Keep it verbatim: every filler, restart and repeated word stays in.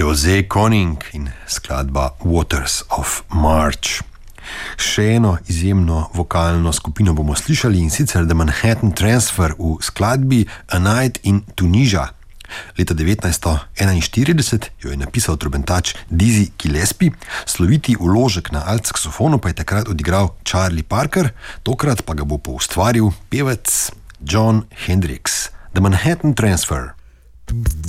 Jose Koning in skladba Waters of March. Še eno izjemno vokalno skupino bomo slišali, in sicer The Manhattan Transfer v skladbi A Night in Tunisia. Leta devetnajststo enainštirideset jo je napisal trobentač Dizzy Gillespie, sloviti vložek na alt-saksofonu pa je takrat odigral Charlie Parker, tokrat pa ga bo poustvaril pevec Jon Hendricks. The Manhattan Transfer.